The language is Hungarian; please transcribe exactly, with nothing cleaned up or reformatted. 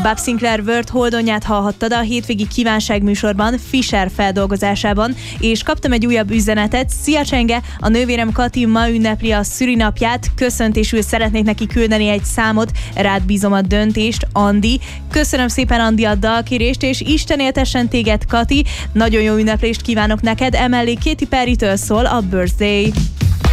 Bob Sinclair World Holdonját hallhattad a hétvégi kívánságműsorban Fisher feldolgozásában, és kaptam egy újabb üzenetet. Szia Csenge, a nővérem Kati ma ünnepli a szülinapját, köszöntésül szeretnék neki küldeni egy számot, rád bízom a döntést, Andi. Köszönöm szépen, Andi, a dalkérést, és Isten éltessen téged, Kati, nagyon jó ünneplést kívánok neked, emellé Katy Perry-től szól a Birthday.